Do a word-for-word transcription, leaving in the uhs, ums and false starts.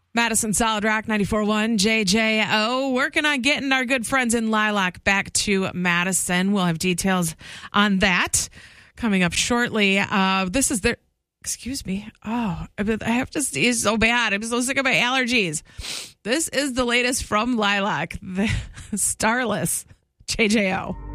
Madison Solid Rock ninety-four point one J J O, working on getting our good friends in Lilac back to Madison. We'll have details on that coming up shortly. Uh, this is their, excuse me. Oh, I have to sneeze so bad. I'm so sick of my allergies. This is the latest from Lilac, the Starless, J J O.